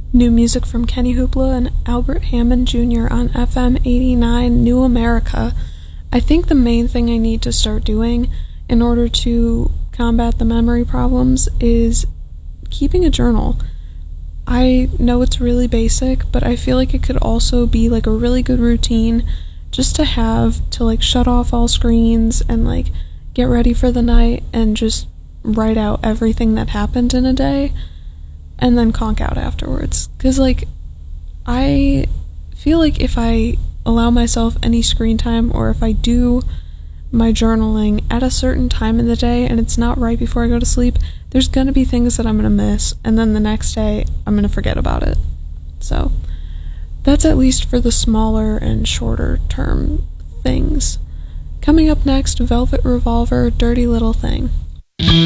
New music from Kenny Hoopla and Albert Hammond Jr. on FM 89 New America. I think the main thing I need to start doing in order to combat the memory problems is keeping a journal. I know it's really basic, but I feel like it could also be like a really good routine just to have to like shut off all screens and like get ready for the night and just write out everything that happened in a day and then conk out afterwards. Because like I feel like if I allow myself any screen time, or if I do my journaling at a certain time in the day and it's not right before I go to sleep, there's gonna be things that I'm gonna miss, and then the next day I'm gonna forget about it. So that's at least for the smaller and shorter term things. Coming up next, Velvet Revolver, Dirty Little Thing.